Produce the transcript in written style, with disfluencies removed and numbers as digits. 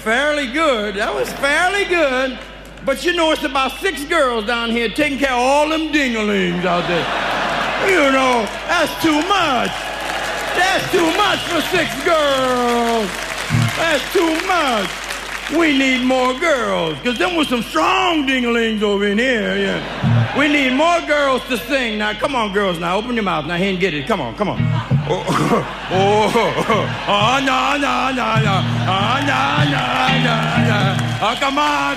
fairly good. That was fairly good. But you know, it's about 6 girls down here taking care of all them dinglings out there. You know, that's too much. That's too much for 6 girls. That's too much. We need more girls, because them was some strong dinglings over in here, yeah. We need more girls to sing. Now, come on, girls, now, open your mouth. Now, here and get it. Come on, come on. Oh, no, no, no, no. Oh, no, no, no, no, no. Oh, come on,